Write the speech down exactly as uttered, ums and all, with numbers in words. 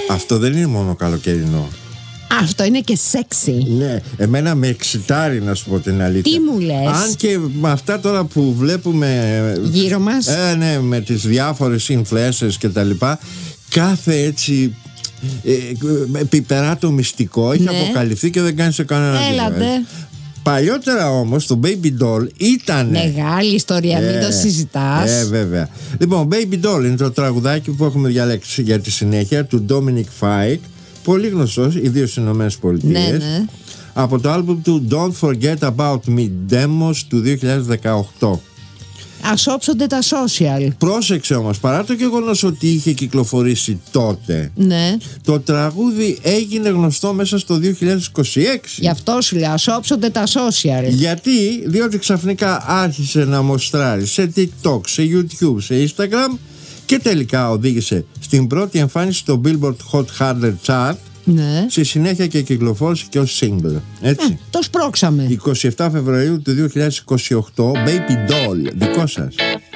Αυτό δεν είναι μόνο καλοκαιρινό. Αυτό είναι και σεξι. Ναι, εμένα με εξητάρει, να σου πω την αλήθεια. Τι μου λες? Αν και με αυτά τώρα που βλέπουμε γύρω μας, ε, ναι, με τις διάφορες influencers και τα λοιπά, κάθε έτσι ε, πιπερά το μυστικό έχει, ναι, αποκαλυφθεί και δεν κάνει σε κανένα. Έλατε. Παλιότερα όμως το Baby Doll ήταν μεγάλη ιστορία, ε, μην το συζητάς. Ε, βέβαια. Λοιπόν, Baby Doll είναι το τραγουδάκι που έχουμε διαλέξει για τη συνέχεια του Dominic Fike, πολύ γνωστός, ιδίως στις Ηνωμένες Πολιτείες, ναι, ναι, από το άλμπουμ του Don't Forget About Me Demos του δύο χιλιάδες δεκαοκτώ. Ας όψονται τα social. Πρόσεξε όμως, παρά το γεγονός ότι είχε κυκλοφορήσει τότε, ναι, το τραγούδι έγινε γνωστό μέσα στο δύο χιλιάδες είκοσι έξι. Γι' αυτό σου λέω, ας όψονται τα social. Γιατί, διότι ξαφνικά άρχισε να μοστράρει σε TikTok, σε YouTube, σε Instagram και τελικά οδήγησε στην πρώτη εμφάνιση στο Billboard Hot one hundred Chart. Ναι. Στη συνέχεια και κυκλοφόρησε και ως single. Έτσι. Ε, το σπρώξαμε. εικοστή εβδόμη Φεβρουαρίου του δύο χιλιάδες είκοσι οκτώ, Baby Doll, δικό σας.